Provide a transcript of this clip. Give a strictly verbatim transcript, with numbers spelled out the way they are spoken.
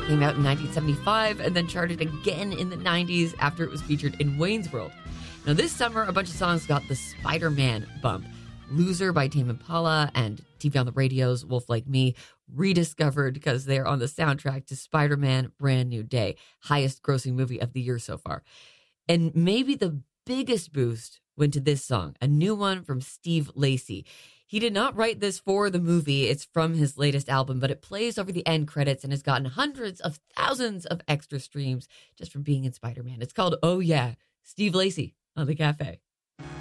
Came out in nineteen seventy-five and then charted again in the nineties after it was featured in Wayne's World. Now this summer, a bunch of songs got the Spider-Man bump. Loser by Tame Impala and T V on the Radio's Wolf Like Me rediscovered because they're on the soundtrack to Spider-Man Brand New Day, highest grossing movie of the year so far. And maybe the biggest boost went to this song, a new one from Steve Lacy. He did not write this for the movie. It's from his latest album, but it plays over the end credits and has gotten hundreds of thousands of extra streams just from being in Spider-Man. It's called Oh Yeah, Steve Lacy on The Cafe.